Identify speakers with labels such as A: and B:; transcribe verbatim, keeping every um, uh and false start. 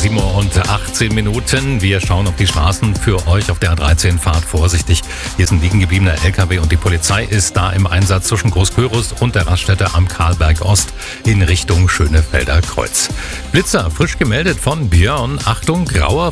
A: sieben Uhr und achtzehn Minuten. Wir schauen auf die Straßen für euch auf der A dreizehn. Fahrt vorsichtig. Hier ist ein liegen gebliebener L K W und die Polizei ist da im Einsatz zwischen Großkörus und der Raststätte am Karlberg Ost in Richtung Schönefelder Kreuz. Blitzer, frisch gemeldet von Björn. Achtung, grauer